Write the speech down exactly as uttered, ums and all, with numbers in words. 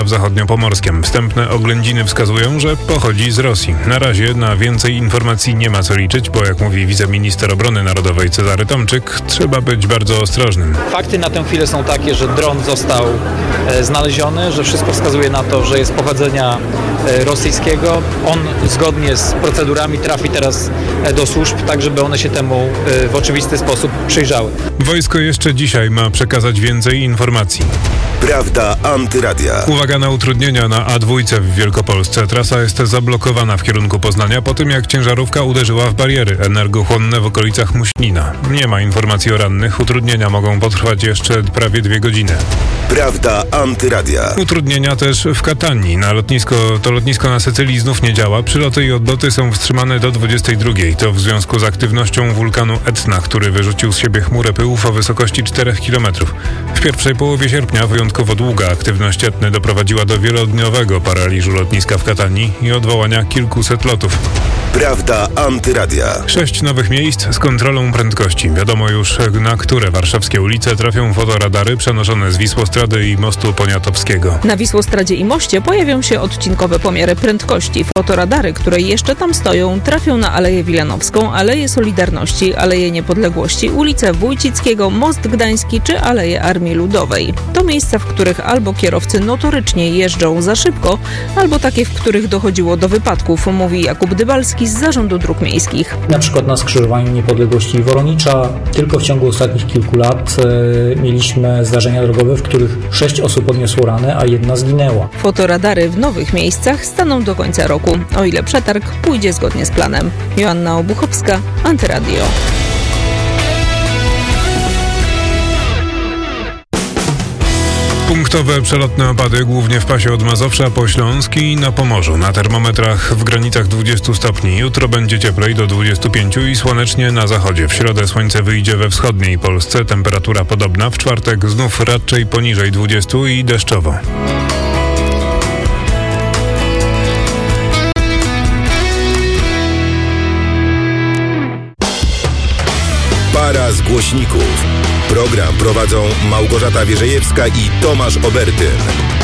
w zachodniopomorskiem. Wstępne oględziny wskazują, że pochodzi z Rosji. Na razie na więcej informacji nie ma co liczyć, bo jak mówi wiceminister obrony narodowej Cezary Tomczyk, trzeba być bardzo ostrożnym. Fakty na tę chwilę są takie, że dron został e, znaleziony, że wszystko wskazuje na to, że jest pochodzenia e, rosyjskiego. On zgodnie z procedurami trafi teraz e, do służb, tak żeby one się temu e, w oczywisty sposób przyjrzały. Wojsko jeszcze dzisiaj ma przekazać więcej informacji. Prawda Antyradia. Uwaga na utrudnienia na A dwa w Wielkopolsce. Trasa jest zablokowana w kierunku Poznania po tym, jak ciężarówka uderzyła w bariery energochłonne w okolicach Muśnina. Nie ma informacji o rannych. Utrudnienia mogą potrwać jeszcze prawie dwie godziny. Prawda Antyradia. Utrudnienia też w Katanii. Na lotnisko, to lotnisko na Sycylii znów nie działa. Przyloty i odloty są wstrzymane do dwudziestej drugiej. To w związku z aktywnością wulkanu Etna, który wyrzucił z siebie chmurę pyłów o wysokości czterech kilometrów. W pierwszej połowie sierpnia wyjątkowo długa aktywność Etny doprowadziła do wielodniowego paraliżu lotniska w Katanii i odwołania kilkuset lotów. Prawda Antyradia. Sześć nowych miejsc z kontrolą prędkości. Wiadomo już, na które warszawskie ulice trafią fotoradary przenoszone z Wisłostrady i mostu Poniatowskiego. Na Wisłostradzie i moście pojawią się odcinkowe pomiary prędkości. Fotoradary, które jeszcze tam stoją, trafią na Aleję Wilanowską, Aleję Solidarności, Aleję Niepodległości, ulicę Wójcickiego, Most Gdański czy Aleję Armii Ludowej. To miejsca, w których albo kierowcy notorycznie jeżdżą za szybko, albo takie, w których dochodziło do wypadków, mówi Jakub Dybalski z Zarządu Dróg Miejskich. Na przykład na skrzyżowaniu Niepodległości i Woronicza tylko w ciągu ostatnich kilku lat e, mieliśmy zdarzenia drogowe, w których sześć osób odniosło rany, a jedna zginęła. Fotoradary w nowych miejscach staną do końca roku, o ile przetarg pójdzie zgodnie z planem. Joanna Obuchowska, Antyradio. Punktowe przelotne opady głównie w pasie od Mazowsza po Śląsk i na Pomorzu. Na termometrach w granicach dwudziestu stopni. Jutro będzie cieplej do dwudziestu pięciu i słonecznie na zachodzie. W środę słońce wyjdzie we wschodniej Polsce. Temperatura podobna. W czwartek znów raczej poniżej dwudziestu i deszczowo. Para z głośników. Program prowadzą Małgorzata Wierzejewska i Tomasz Obertyn.